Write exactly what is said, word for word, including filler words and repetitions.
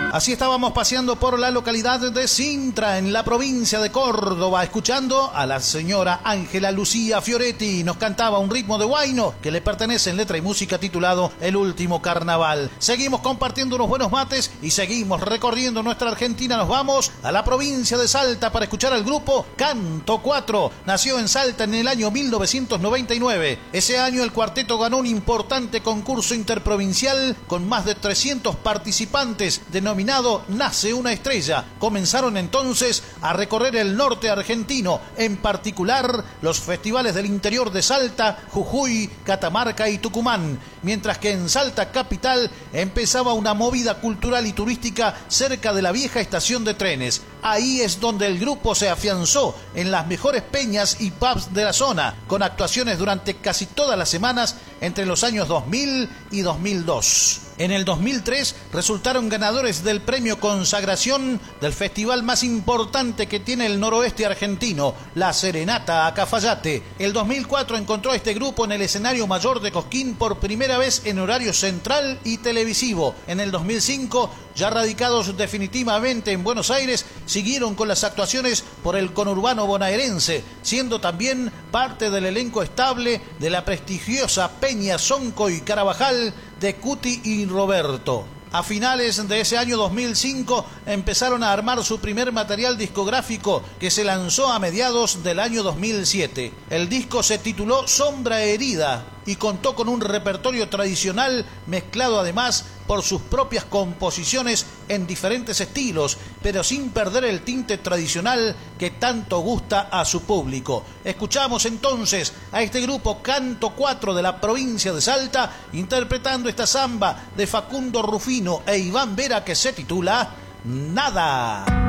Así estábamos paseando por la localidad de Sintra, en la provincia de Córdoba, escuchando a la señora Ángela Lucía Fioretti. Nos cantaba un ritmo de huayno que le pertenece en letra y música titulado El Último Carnaval. Seguimos compartiendo unos buenos mates y seguimos recorriendo nuestra Argentina. Nos vamos a la provincia de Salta para escuchar al grupo Canto cuatro. Nació en Salta en el año mil novecientos noventa y nueve. Ese año el cuarteto ganó un importante concurso interprovincial con más de trescientos participantes, denominado Nace una Estrella. Comenzaron entonces a recorrer el norte argentino, en particular los festivales del interior de Salta, Jujuy, Catamarca y Tucumán, mientras que en Salta capital empezaba una movida cultural y turística cerca de la vieja estación de trenes. Ahí es donde el grupo se afianzó en las mejores peñas y pubs de la zona, con actuaciones durante casi todas las semanas entre los años dos mil y dos mil dos. En el dos mil tres resultaron ganadores del premio Consagración del festival más importante que tiene el noroeste argentino, la Serenata a Cafayate. El dos mil cuatro encontró a este grupo en el escenario mayor de Cosquín por primera vez en horario central y televisivo. En el dos mil cinco, ya radicados definitivamente en Buenos Aires, siguieron con las actuaciones por el conurbano bonaerense, siendo también parte del elenco estable de la prestigiosa Peña Sonco y Carabajal de Cuti y Roberto. A finales de ese año dos mil cinco empezaron a armar su primer material discográfico, que se lanzó a mediados del año dos mil siete. El disco se tituló Sombra Herida y contó con un repertorio tradicional mezclado además por sus propias composiciones en diferentes estilos, pero sin perder el tinte tradicional que tanto gusta a su público. Escuchamos entonces a este grupo Canto cuatro de la provincia de Salta interpretando esta samba de Facundo Rufino e Iván Vera que se titula Nada.